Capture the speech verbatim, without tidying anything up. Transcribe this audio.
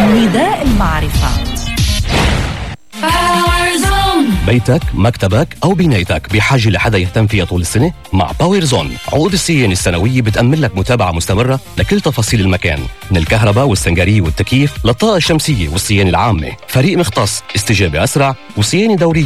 نداء المعرفة. بيتك، مكتبك أو بنايتك بحاجة لحدا يهتم فيها طول السنة؟ مع باور زون عقود الصيانة السنوية بتأمن لك متابعة مستمرة لكل تفاصيل المكان، من الكهرباء والسنجارية والتكييف للطاقة الشمسية والصيانة العامة. فريق مختص، استجابة أسرع وصيانة دورية